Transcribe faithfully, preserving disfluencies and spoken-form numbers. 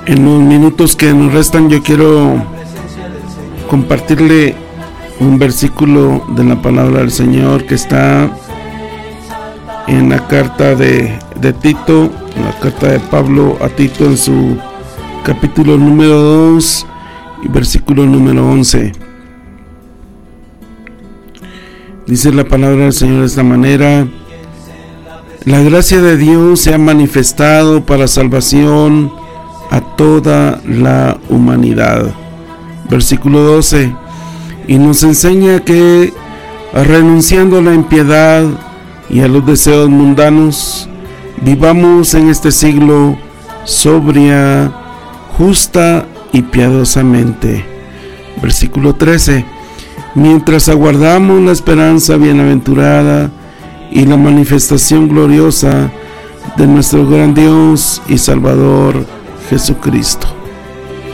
En los minutos que nos restan yo quiero compartirle un versículo de la palabra del Señor que está en la carta de, de Tito, la carta de Pablo a Tito en su capítulo número dos y versículo número once. Dice la palabra del Señor de esta manera: la gracia de Dios se ha manifestado para salvación a toda la humanidad. Versículo doce. Y nos enseña que, renunciando a la impiedad y a los deseos mundanos, vivamos en este siglo sobria, justa y piadosamente. Versículo trece. Mientras aguardamos la esperanza bienaventurada y la manifestación gloriosa de nuestro gran Dios y Salvador Jesucristo.